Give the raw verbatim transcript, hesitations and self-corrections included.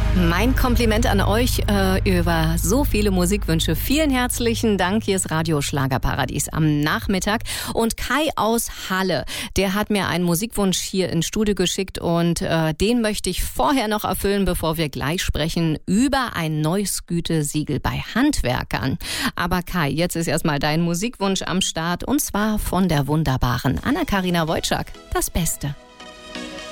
Mein Kompliment an euch äh, über so viele Musikwünsche. Vielen herzlichen Dank. Hier ist Radio Schlagerparadies am Nachmittag. Und Kai aus Halle, der hat mir einen Musikwunsch hier ins Studio geschickt und äh, den möchte ich vorher noch erfüllen, bevor wir gleich sprechen über ein neues Gütesiegel bei Handwerkern. Aber Kai, jetzt ist erstmal dein Musikwunsch am Start und zwar von der wunderbaren Anna-Karina Wojcik. Das Beste.